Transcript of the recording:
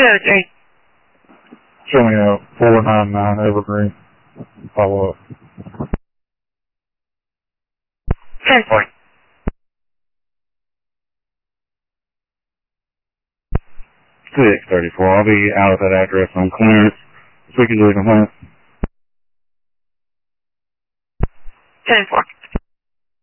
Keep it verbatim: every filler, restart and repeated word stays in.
oh three. Show me a four nine nine Evergreen. Follow up. ten four. six thirty-four. I'll be out of that address on clearance. If we can do it in a minute. ten four.